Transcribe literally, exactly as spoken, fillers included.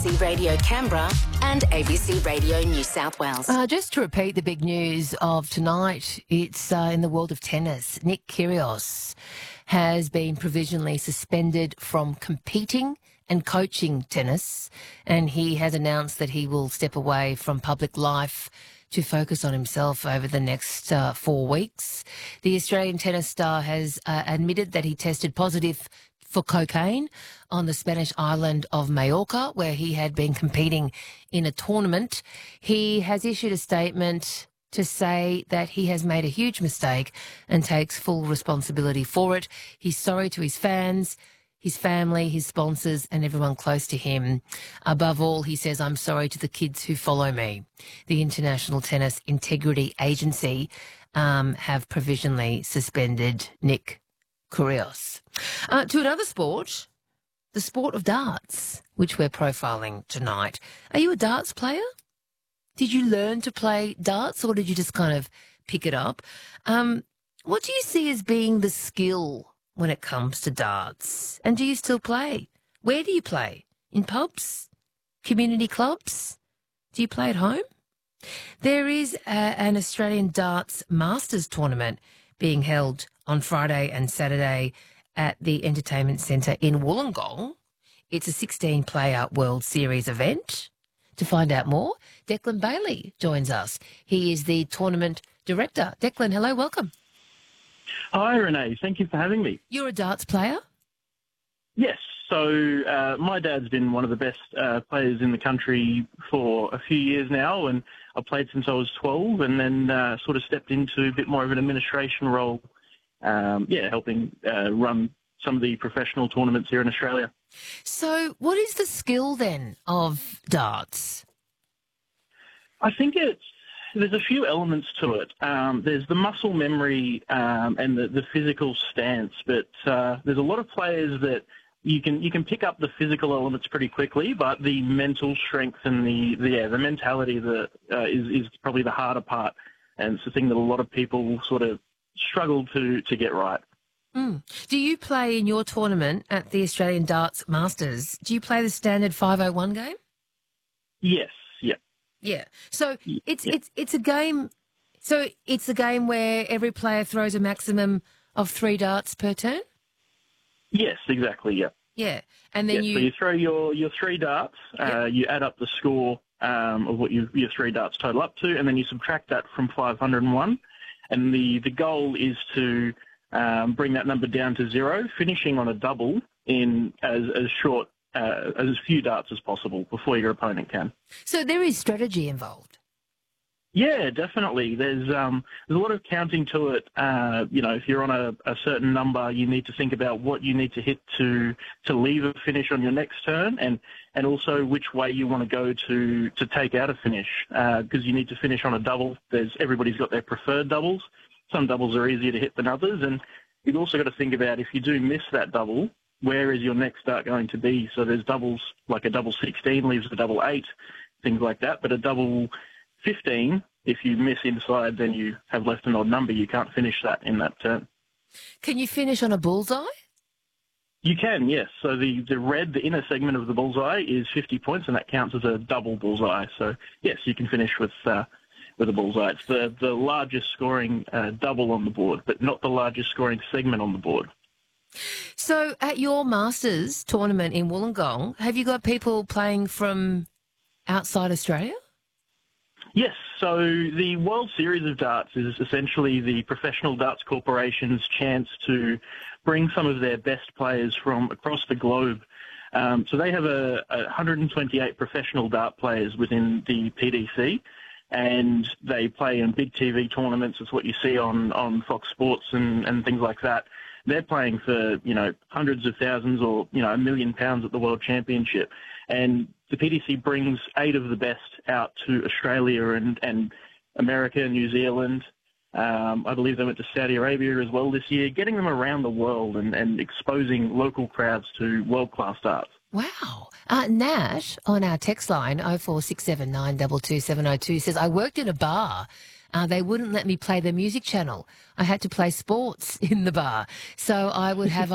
C Radio Canberra and A B C Radio New South Wales. Uh, just to repeat the big news of tonight, it's uh, in the world of tennis. Nick Kyrgios has been provisionally suspended from competing and coaching tennis, and he has announced that he will step away from public life to focus on himself over the next uh, four weeks. The Australian tennis star has uh, admitted that he tested positive for cocaine on the Spanish island of Majorca, where he had been competing in a tournament. He has issued a statement to say that he has made a huge mistake and takes full responsibility for it. He's sorry to his fans, his family, his sponsors and everyone close to him. Above all, he says, I'm sorry to the kids who follow me. The International Tennis Integrity Agency um, have provisionally suspended Nick Kyrgios. Uh, to another sport, the sport of darts, which we're profiling tonight. Are you a darts player? Did you learn to play darts or did you just kind of pick it up? Um, what do you see as being the skill when it comes to darts? And do you still play? Where do you play? In pubs? Community clubs? Do you play at home? There is a, an Australian Darts Masters tournament being held on Friday and Saturday at the Entertainment Centre in Wollongong. It's a sixteen-player World Series event. To find out more, Declan Bailey joins us. He is the tournament director. Declan, hello, welcome. Hi, Renee. Thank you for having me. You're a darts player? Yes. So uh, my dad's been one of the best uh, players in the country for a few years now, and I've played since I was twelve and then uh, sort of stepped into a bit more of an administration role, um, yeah, helping uh, run some of the professional tournaments here in Australia. So what is the skill then of darts? I think it's There's a few elements to it. Um, there's the muscle memory um, and the, the physical stance, but uh, there's a lot of players that you can you can pick up the physical elements pretty quickly, but the mental strength and the, the yeah the mentality that uh, is is probably the harder part, and it's the thing that a lot of people sort of struggle to to get right. Mm. Do you play in your tournament at the Australian Darts Masters? Do you play the standard five oh one game? Yes. Yeah. Yeah. So it's yeah. it's it's a game. So it's a game where every player throws a maximum of three darts per turn. Yes, exactly. Yeah. Yeah, and then yeah, you. So you throw your, your three darts. Uh, yep. You add up the score um, of what you, your three darts total up to, and then you subtract that from five hundred and one. And the the goal is to um, bring that number down to zero, finishing on a double in as as short. Uh, as few darts as possible before your opponent can. So there is strategy involved. Yeah, definitely. There's um, there's a lot of counting to it. Uh, you know, if you're on a, a certain number, you need to think about what you need to hit to to leave a finish on your next turn, and, and also which way you want to go to to take out a finish. Because uh, you need to finish on a double. There's everybody's got their preferred doubles. Some doubles are easier to hit than others, and you've also got to think about if you do miss that double, where is your next dart going to be? So there's doubles, like a double sixteen leaves a double eight, things like that. But a double fifteen, if you miss inside, then you have left an odd number. You can't finish that in that turn. Can you finish on a bullseye? You can, yes. So the, the red, the inner segment of the bullseye is fifty points, and that counts as a double bullseye. So, yes, you can finish with uh, with a bullseye. It's the, the largest scoring uh, double on the board, but not the largest scoring segment on the board. So at your Masters tournament in Wollongong, have you got people playing from outside Australia? Yes. So the World Series of Darts is essentially the Professional Darts Corporation's chance to bring some of their best players from across the globe. Um, so they have a, a one hundred twenty-eight professional dart players within the P D C, and they play in big T V tournaments. It's what you see on, on Fox Sports and, and things like that. They're playing for, you know, hundreds of thousands or, you know, a million pounds at the World Championship. And the P D C brings eight of the best out to Australia and, and America and New Zealand. Um, I believe they went to Saudi Arabia as well this year, getting them around the world and, and exposing local crowds to world-class darts. Wow. Uh, Nat, on our text line, oh four six seven nine two two seven oh two, says, I worked in a bar. Uh, they wouldn't let me play the music channel. I had to play sports in the bar. So I would have